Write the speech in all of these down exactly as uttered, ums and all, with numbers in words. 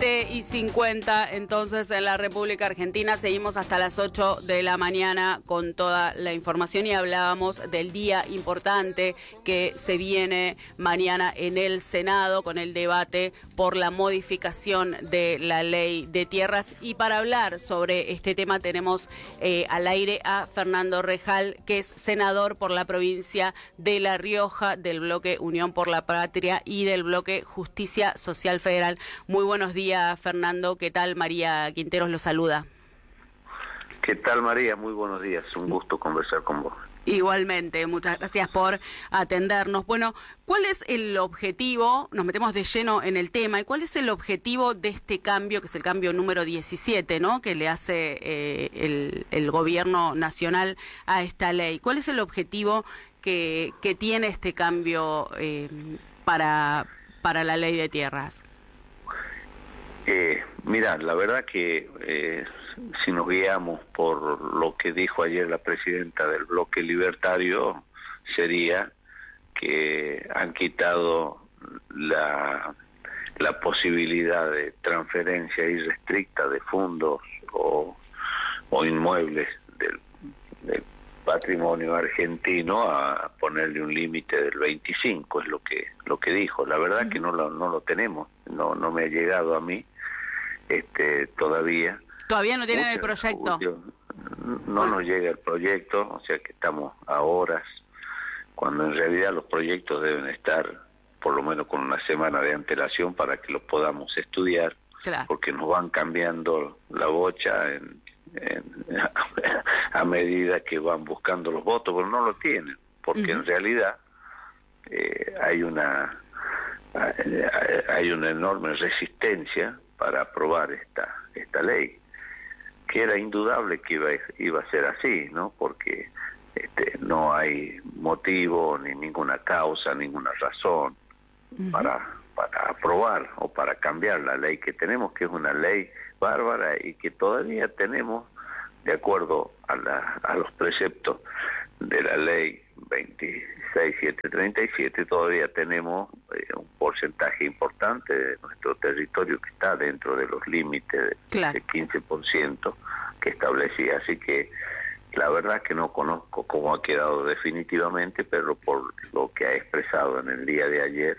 siete y cincuenta, entonces en la República Argentina seguimos hasta las ocho de la mañana con toda la información y hablábamos del día importante que se viene mañana en el Senado con el debate por la modificación de la ley de tierras. Y para hablar sobre este tema tenemos eh, al aire a Fernando Rejal, que es senador por la provincia de La Rioja, del bloque Unión por la Patria y del bloque Justicia Social Federal. Muy buenos días, Fernando. ¿Qué tal? María Quinteros lo saluda. ¿Qué tal, María? Muy buenos días. Un gusto conversar con vos. Igualmente, muchas gracias por atendernos. Bueno, ¿cuál es el objetivo? Nos metemos de lleno en el tema. ¿Y cuál es el objetivo de este cambio, que es el cambio número diecisiete, ¿no? Que le hace eh, el, el gobierno nacional a esta ley? ¿Cuál es el objetivo que, que tiene este cambio eh, para, para la ley de tierras? Eh, mira, la verdad que eh, si nos guiamos por lo que dijo ayer la presidenta del bloque libertario, sería que han quitado la, la posibilidad de transferencia irrestricta de fondos o, o inmuebles del, del patrimonio argentino a ponerle un límite del veinticinco, es lo que lo que dijo. La verdad que no lo, no lo tenemos, no no me ha llegado a mí este todavía. Todavía no tienen el proyecto. No nos llega el proyecto, o sea que estamos a horas, cuando en realidad los proyectos deben estar por lo menos con una semana de antelación para que los podamos estudiar, claro, porque nos van cambiando la bocha en, en, a medida que van buscando los votos, pero no lo tienen, porque uh-huh. en realidad eh, hay una hay una enorme resistencia para aprobar esta esta ley, que era indudable que iba, iba a ser así, ¿no? Porque este, no hay motivo, ni ninguna causa, ninguna razón uh-huh. para, para aprobar o para cambiar la ley que tenemos, que es una ley bárbara y que todavía tenemos, de acuerdo a, la, a los preceptos de la ley veintiséis mil setecientos treinta y siete, todavía tenemos eh, un porcentaje importante de nuestro territorio que está dentro de los límites de, claro. del quince por ciento que establecía. Así que la verdad que no conozco cómo ha quedado definitivamente, pero por lo que ha expresado en el día de ayer,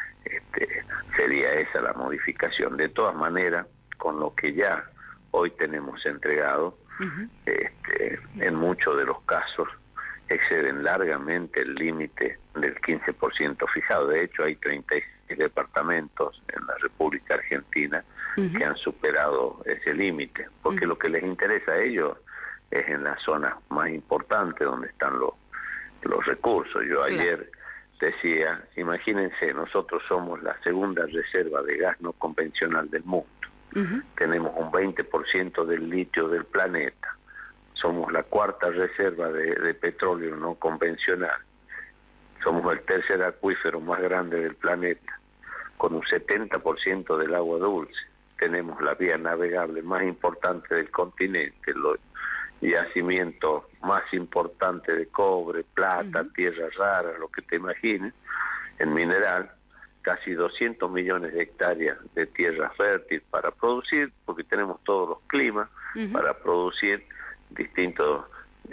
este, sería esa la modificación. De todas maneras, con lo que ya hoy tenemos entregado, uh-huh. este, en muchos de los casos exceden largamente el límite del quince por ciento fijado. De hecho, hay treinta y seis departamentos en la República Argentina uh-huh. que han superado ese límite, porque uh-huh. lo que les interesa a ellos es en la zona más importante donde están los, los recursos. Yo claro. ayer decía, imagínense, nosotros somos la segunda reserva de gas no convencional del mundo. Uh-huh. Tenemos un veinte por ciento del litio del planeta. Somos la cuarta reserva de, de petróleo no convencional. Somos el tercer acuífero más grande del planeta, con un setenta por ciento del agua dulce. Tenemos la vía navegable más importante del continente, los yacimientos más importantes de cobre, plata, uh-huh. tierras raras, lo que te imagines, en mineral, casi doscientos millones de hectáreas de tierra fértil para producir, porque tenemos todos los climas uh-huh. para producir distintos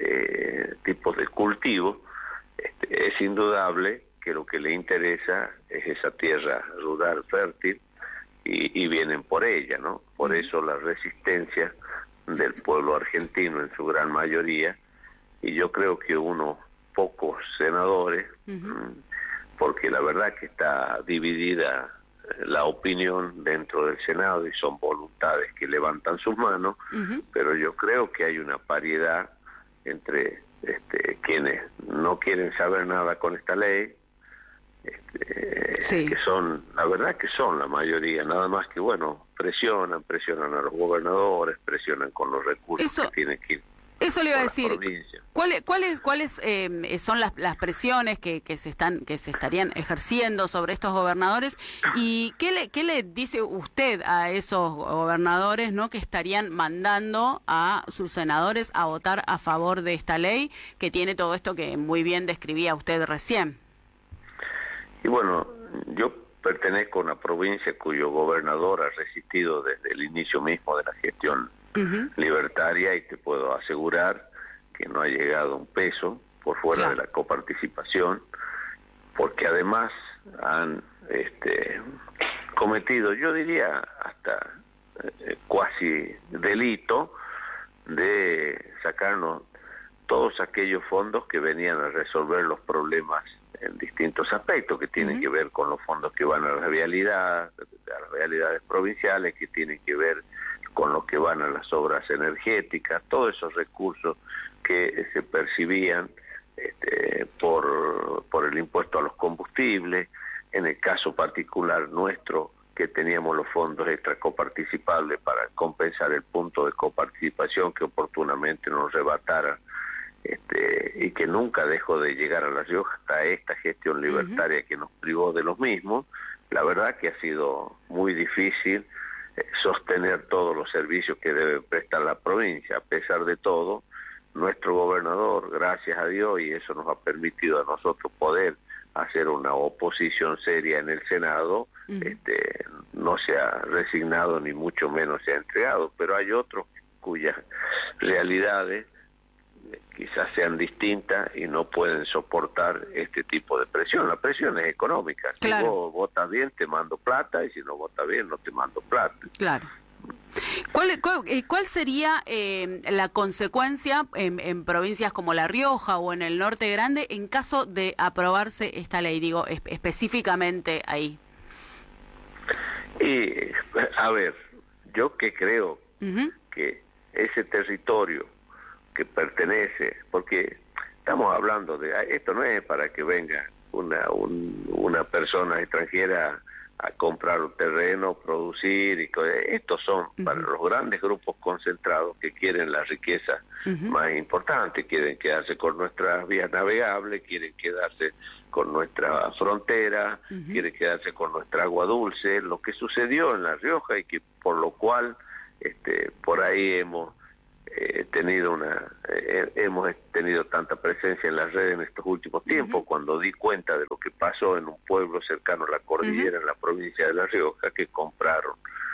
eh, tipos de cultivos. Este, es indudable que lo que le interesa es esa tierra rural fértil y, y vienen por ella, ¿no? Por eso la resistencia del pueblo argentino en su gran mayoría, y yo creo que unos pocos senadores, uh-huh. porque la verdad que está dividida la opinión dentro del Senado y son voluntades que levantan sus manos, uh-huh. pero yo creo que hay una paridad entre este, quienes no quieren saber nada con esta ley, este, sí. que son, la verdad que son la mayoría, nada más que bueno, presionan, presionan a los gobernadores, presionan con los recursos Eso... que tienen que ir. Eso le iba a decir. ¿Cuáles cuáles cuáles eh, son las, las presiones que, que se están que se estarían ejerciendo sobre estos gobernadores y qué le qué le dice usted a esos gobernadores, ¿no? que estarían mandando a sus senadores a votar a favor de esta ley que tiene todo esto que muy bien describía usted recién? Y bueno, yo pertenezco a una provincia cuyo gobernador ha resistido desde el inicio mismo de la gestión uh-huh. libertaria, y te puedo asegurar que no ha llegado un peso por fuera claro. de la coparticipación, porque además han este, cometido, yo diría, hasta eh, cuasi delito de sacarnos todos aquellos fondos que venían a resolver los problemas en distintos aspectos, que tienen uh-huh. que ver con los fondos que van a las vialidades, a las vialidades provinciales, que tienen que ver con lo que van a las obras energéticas, todos esos recursos que se percibían este, por, por el impuesto a los combustibles. En el caso particular nuestro, que teníamos los fondos extra coparticipables para compensar el punto de coparticipación que oportunamente nos rebataran, este, y que nunca dejó de llegar a La Rioja hasta esta gestión libertaria uh-huh. que nos privó de los mismos. La verdad que ha sido muy difícil eh, sostener todos los servicios que debe prestar la provincia. A pesar de todo, nuestro gobernador, gracias a Dios, y eso nos ha permitido a nosotros poder hacer una oposición seria en el Senado, uh-huh. este, no se ha resignado ni mucho menos se ha entregado, pero hay otros cuyas realidades quizás sean distintas y no pueden soportar este tipo de presión. La presión es económica. Claro. Si vos votas bien, te mando plata, y si no votas bien, no te mando plata. Claro. ¿Cuál, cuál, cuál sería eh, la consecuencia en, en provincias como La Rioja o en el Norte Grande en caso de aprobarse esta ley, digo, es, específicamente ahí? Y, a ver, yo que creo uh-huh. que ese territorio que pertenece, porque estamos hablando de, esto no es para que venga una, un, una persona extranjera a comprar un terreno, producir, y estos son uh-huh. para los grandes grupos concentrados que quieren la riqueza uh-huh. más importante, quieren quedarse con nuestras vías navegables, quieren quedarse con nuestra frontera, uh-huh. quieren quedarse con nuestra agua dulce, lo que sucedió en La Rioja, y que por lo cual este, por ahí hemos eh, tenido una eh, hemos tenido tanta presencia en las redes en estos últimos tiempos, uh-huh. cuando di cuenta de lo que pasó en un pueblo cercano a la cordillera, uh-huh. en la provincia de La Rioja, que compraron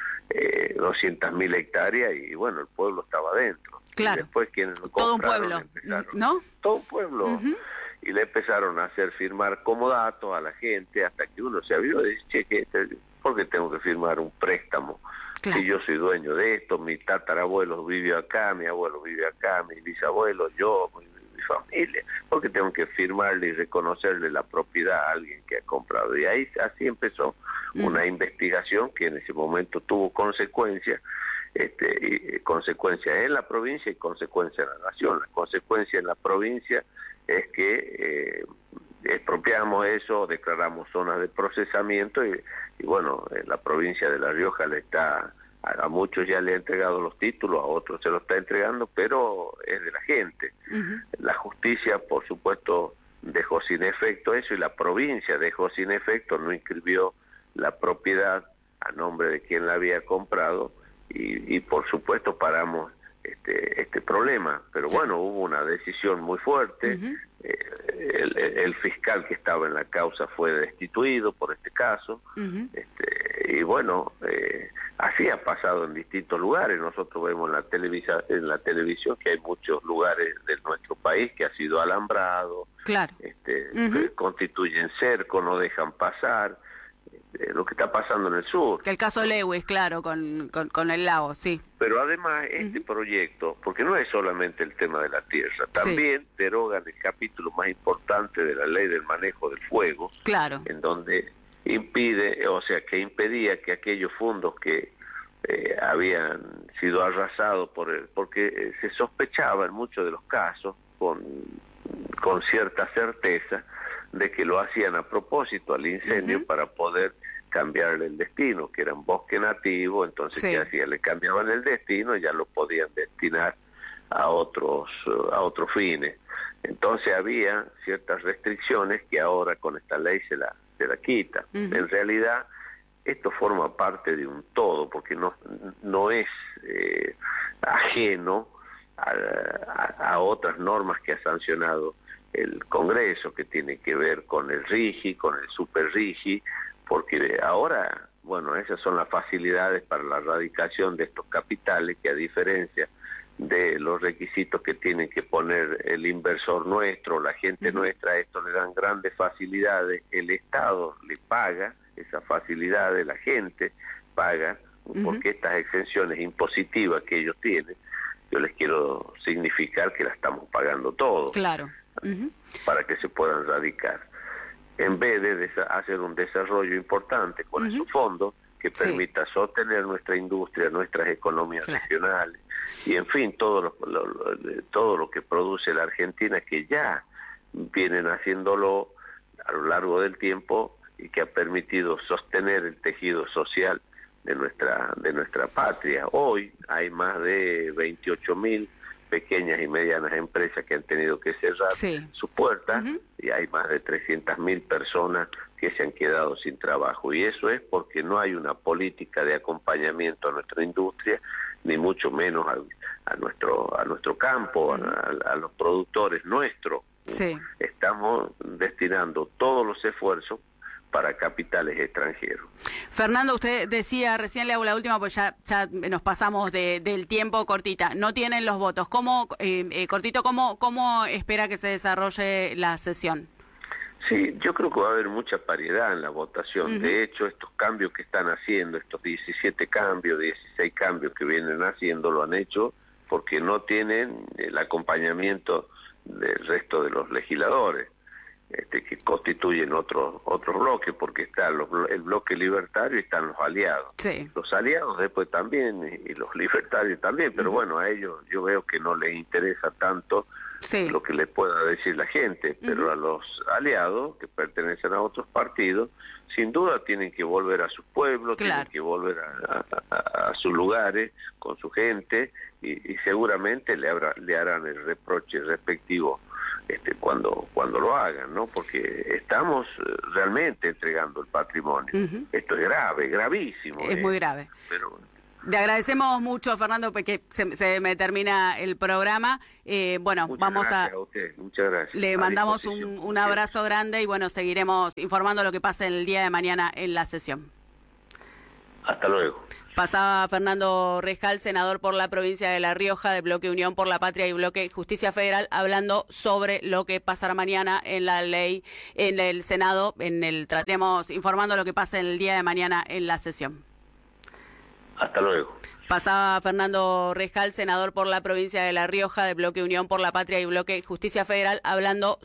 eh, doscientas mil hectáreas, y bueno, el pueblo estaba adentro. Claro. Y después quienes lo todo compraron, un pueblo, empezaron, ¿no? Todo un pueblo. Uh-huh. Y le empezaron a hacer firmar comodatos a la gente, hasta que uno se abrió y dice, che, que este, ¿por qué tengo que firmar un préstamo? Claro. Si yo soy dueño de esto, mi tatarabuelo vivió acá, mi abuelo vive acá, mi bisabuelo, yo, mi, mi familia, ¿por qué tengo que firmarle y reconocerle la propiedad a alguien que ha comprado? Y ahí así empezó uh-huh. una investigación que en ese momento tuvo consecuencias, este, y, consecuencias en la provincia y consecuencias en la nación. La consecuencia en la provincia es que eh, expropiamos eso, declaramos zonas de procesamiento, y, y bueno, en la provincia de La Rioja le está, a, a muchos ya le ha entregado los títulos, a otros se los está entregando, pero es de la gente. Uh-huh. La justicia, por supuesto, dejó sin efecto eso, y la provincia dejó sin efecto, no inscribió la propiedad a nombre de quien la había comprado, y, y por supuesto paramos este este problema. Pero sí. bueno, hubo una decisión muy fuerte. Uh-huh. eh, el, el fiscal que estaba en la causa fue destituido por este caso. Uh-huh. este, y bueno, eh, así ha pasado en distintos lugares. Nosotros vemos en la televisa, en la televisión que hay muchos lugares de nuestro país que ha sido alambrado, claro. este, uh-huh. que constituyen cerco, no dejan pasar. Lo que está pasando en el sur. Que el caso Lewis, claro, con, con, con el lago, sí. Pero además este uh-huh. proyecto, porque no es solamente el tema de la tierra, también sí. derogan el capítulo más importante de la ley del manejo del fuego, claro. en donde impide, o sea, que impedía que aquellos fondos que eh, habían sido arrasados por el, porque eh, se sospechaba en muchos de los casos, con, con cierta certeza, de que lo hacían a propósito al incendio uh-huh. para poder cambiarle el destino, que era un bosque nativo. Entonces sí. ¿qué hacían? Le cambiaban el destino y ya lo podían destinar a otros a otros fines. Entonces había ciertas restricciones que ahora con esta ley se la se la quita. Uh-huh. En realidad esto forma parte de un todo, porque no no es eh, ajeno a, a, a otras normas que ha sancionado el Congreso, que tiene que ver con el RIGI, con el Super RIGI, porque ahora, bueno, esas son las facilidades para la radicación de estos capitales, que a diferencia de los requisitos que tiene que poner el inversor nuestro, la gente uh-huh. nuestra, esto le dan grandes facilidades, el Estado le paga esas facilidades, la gente paga, uh-huh. porque estas exenciones impositivas que ellos tienen, yo les quiero significar que las estamos pagando todos. Claro. Uh-huh. Para que se puedan radicar. En vez de hacer un desarrollo importante con uh-huh. esos fondos que permita sí. sostener nuestra industria, nuestras economías claro. regionales y en fin todo lo, lo, lo, todo lo que produce la Argentina, que ya vienen haciéndolo a lo largo del tiempo y que ha permitido sostener el tejido social de nuestra de nuestra patria. Hoy hay más de veintiocho mil pequeñas y medianas empresas que han tenido que cerrar sí. sus puertas uh-huh. y hay más de trescientas mil personas que se han quedado sin trabajo, y eso es porque no hay una política de acompañamiento a nuestra industria, ni mucho menos a, a nuestro a nuestro campo, uh-huh. a, a los productores nuestros. Sí. Estamos destinando todos los esfuerzos para capitales extranjeros. Fernando, usted decía, recién le hago la última, pues ya, ya nos pasamos de, del tiempo, cortita, no tienen los votos. ¿Cómo, eh, eh, cortito, cómo, cómo espera que se desarrolle la sesión? Sí, yo creo que va a haber mucha paridad en la votación. Uh-huh. De hecho, estos cambios que están haciendo, estos diecisiete cambios, dieciséis cambios que vienen haciendo, lo han hecho porque no tienen el acompañamiento del resto de los legisladores. Este, que constituyen otros otros bloques, porque está los, el bloque libertario y están los aliados. Sí. Los aliados después también, y, y los libertarios también, pero uh-huh. bueno, a ellos yo veo que no les interesa tanto sí. lo que les pueda decir la gente, pero uh-huh. a los aliados, que pertenecen a otros partidos, sin duda tienen que volver a sus pueblos, claro. tienen que volver a, a, a, a sus lugares, con su gente, y, y seguramente le, habrá, le harán el reproche respectivo Este, cuando cuando lo hagan, ¿no? Porque estamos realmente entregando el patrimonio. Uh-huh. Esto es grave, gravísimo. Es ¿eh? muy grave. Pero le agradecemos mucho, Fernando, porque se, se me termina el programa. Eh, bueno, muchas vamos gracias a... a usted. Muchas gracias. Le a mandamos un, un abrazo grande y bueno, seguiremos informando lo que pase el día de mañana en la sesión. Hasta luego. Pasaba Fernando Rejal, senador por la provincia de La Rioja, de Bloque Unión por la Patria y Bloque Justicia Federal, hablando sobre lo que pasará mañana en la ley, en el Senado, en el trataremos informando lo que pasa el día de mañana en la sesión. Hasta luego. Pasaba Fernando Rejal, senador por la provincia de La Rioja, de Bloque Unión por la Patria y Bloque Justicia Federal, hablando